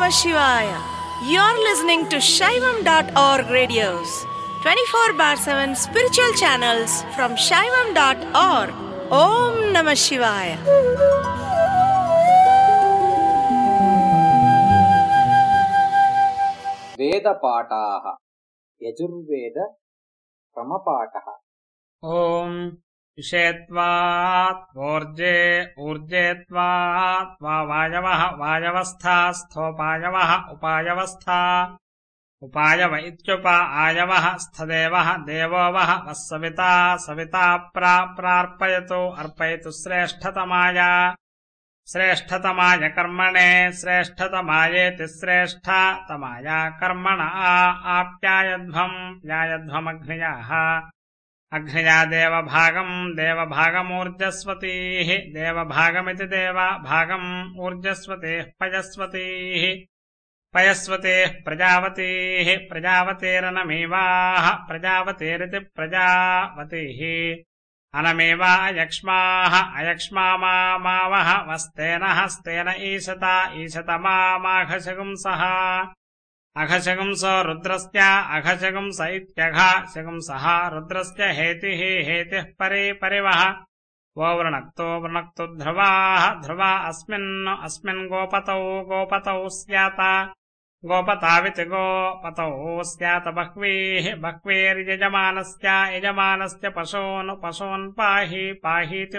Namah Shivaya. You're listening to Shaivam.org radios, 24/7 spiritual channels from Shaivam.org. Om Namah Shivaya. वेदपाठाः Yajurveda क्रमपाठः। ओम विषयत्वात् ऊर्जे ऊर्जेत्वात् वायवः वायवस्थास्थोपायवः उपायवस्था उपायव इत्युपायवः स्थदेवः देवो वः वस्सविता सविता प्रार्पयतु अर्पयतु श्रेष्ठतमाय कर्मणे श्रेष्ठतमायेति श्रेष्ठतमाय कर्मण आप्यायध्वमग्नयः अग्नया देवभागमूर्जस्वतीः देवभागमिति देवभागम् ऊर्जस्वतीः पयस्वतीः प्रजावतीः प्रजावतेरनमेवाः प्रजावतेरिति प्रजावतीः अनमेवा अयक्ष्माः अयक्ष्मामावः वस्तेन हस्तेन ईशतमाघशगुंसः अघशगुंसो रुद्रस्य अघशगुंस इत्यघशगुंसः रुद्रस्य हेतिः परिवः वो वृणक्तो ध्रुवाः ध्रुवा अस्मिन् गोपतौ स्यात गोपताविति गोपतौ स्यात बह्वीर्यजमानस्य पशून् पाहीति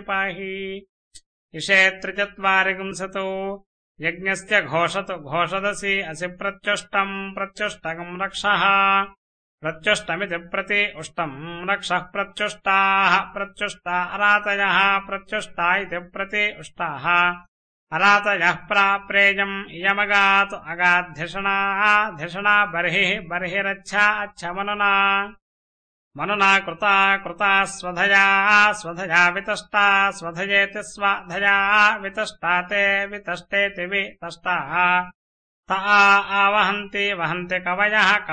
इषेत्रिचत्वारिगुंसतु यज्ञस्य घोषदसि असि प्रत्युष्टम् रक्षः प्रत्युष्टमिति प्रति उष्टम् रक्षः प्रत्युष्टा अरातयः प्रत्युष्टा इति प्रति उष्टाः अरातयः प्राप्रेयम् इयमगातु अगाद्धिषणा बर्हिरच्छा मनुना कृता स्वधया वितष्टा स्वधयेति स्वधया वितष्टा ते वितष्टेति वितष्टाः ता आवहन्ति वहन्ति कवयः